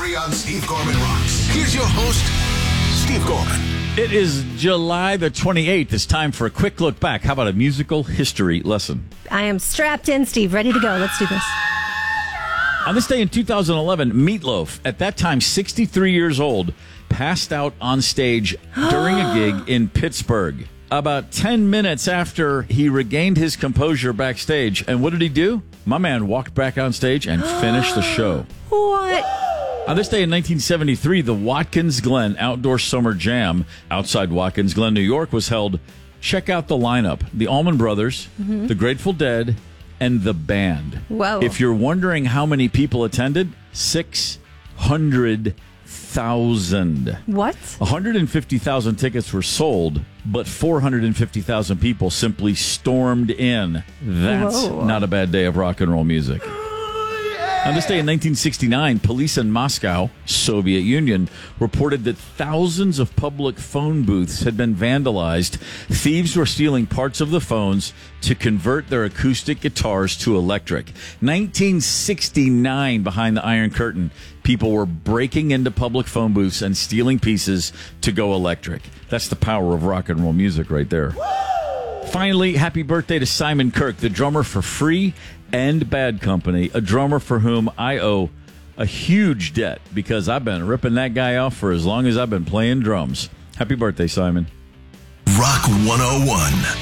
History on Steve Gorman Rocks. Here's your host, Steve Gorman. It is July the 28th. It's time for a quick look back. How about a musical history lesson? I am strapped in, Steve. Ready to go. Let's do this. On this day in 2011, Meatloaf, at that time 63 years old, passed out on stage during a gig in Pittsburgh. About 10 minutes after he regained his composure backstage. And what did he do? My man walked back on stage and finished the show. What? On this day in 1973, the Watkins Glen Outdoor Summer Jam outside Watkins Glen, New York, was held. Check out the lineup. The Allman Brothers, the Grateful Dead, and the band. Whoa. If you're wondering how many people attended, 600,000. What? 150,000 tickets were sold, but 450,000 people simply stormed in. That's not a bad day of rock and roll music. On this day in 1969, police in Moscow, Soviet Union, reported that thousands of public phone booths had been vandalized. Thieves were stealing parts of the phones to convert their acoustic guitars to electric. 1969, behind the Iron Curtain, people were breaking into public phone booths and stealing pieces to go electric. That's the power of rock and roll music right there. Finally, happy birthday to Simon Kirke, the drummer for Free and Bad Company, a drummer for whom I owe a huge debt because I've been ripping that guy off for as long as I've been playing drums. Happy birthday, Simon. Rock 101.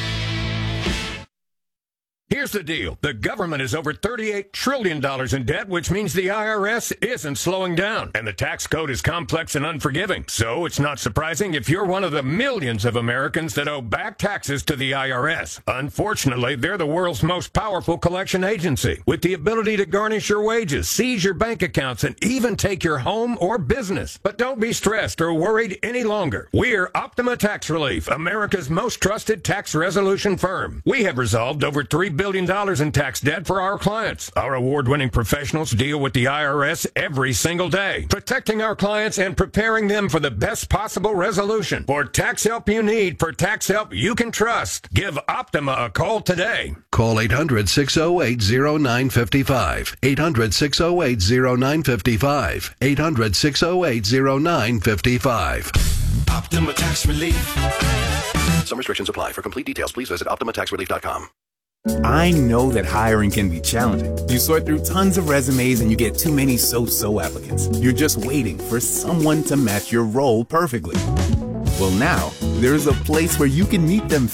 Here's the deal. The government is over $38 trillion in debt, which means the IRS isn't slowing down. And the tax code is complex and unforgiving. So it's not surprising if you're one of the millions of Americans that owe back taxes to the IRS. Unfortunately, they're the world's most powerful collection agency, with the ability to garnish your wages, seize your bank accounts, and even take your home or business. But don't be stressed or worried any longer. We're Optima Tax Relief, America's most trusted tax resolution firm. We have resolved over $3 billion in tax debt for our clients. Our award-winning professionals deal with the IRS every single day, protecting our clients and preparing them for the best possible resolution. For tax help you need, for tax help you can trust, give Optima a call today. Call 800-608-0955. 800-608-0955. 800-608-0955. Optima Tax Relief. Some restrictions apply. For complete details, please visit OptimaTaxRelief.com. I know that hiring can be challenging. You sort through tons of resumes and you get too many so-so applicants. You're just waiting for someone to match your role perfectly. Well, now, there's a place where you can meet them